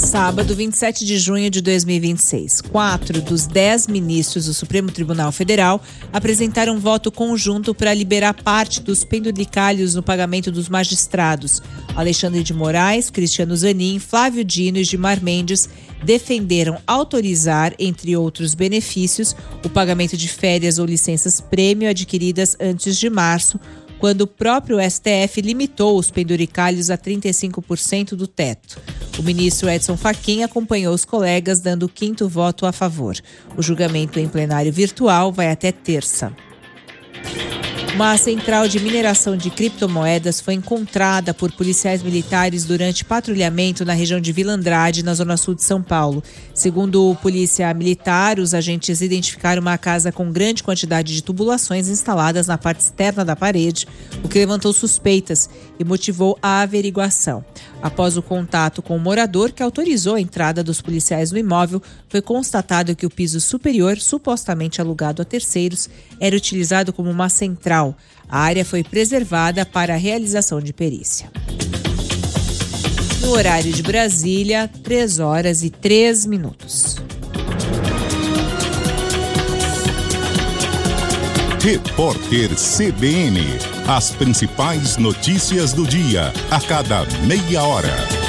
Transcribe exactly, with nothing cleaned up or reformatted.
Sábado, vinte e sete de junho de dois mil e vinte e seis. Quatro dos dez ministros do Supremo Tribunal Federal apresentaram um voto conjunto para liberar parte dos penduricalhos no pagamento dos magistrados. Alexandre de Moraes, Cristiano Zanin, Flávio Dino e Gilmar Mendes defenderam autorizar, entre outros benefícios, o pagamento de férias ou licenças-prêmio adquiridas antes de março, quando o próprio S T F limitou os penduricalhos a trinta e cinco por cento do teto. O ministro Edson Fachin acompanhou os colegas, dando o quinto voto a favor. O julgamento em plenário virtual vai até terça. Uma central de mineração de criptomoedas foi encontrada por policiais militares durante patrulhamento na região de Vila Andrade, na zona sul de São Paulo. Segundo o polícia militar, os agentes identificaram uma casa com grande quantidade de tubulações instaladas na parte externa da parede, o que levantou suspeitas e motivou a averiguação. Após o contato com o morador, que autorizou a entrada dos policiais no imóvel, foi constatado que o piso superior, supostamente alugado a terceiros, era utilizado como uma central. A área foi preservada para a realização de perícia. No horário de Brasília, três horas e três minutos. Repórter C B N. As principais notícias do dia, a cada meia hora.